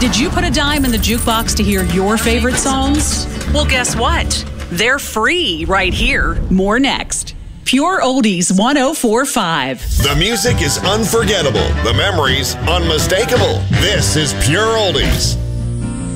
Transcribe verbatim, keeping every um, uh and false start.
Did you put a dime in the jukebox to hear your favorite songs? Well, guess what? They're free right here. More next. Pure Oldies one oh four point five. The music is unforgettable. The memories unmistakable. This is Pure Oldies.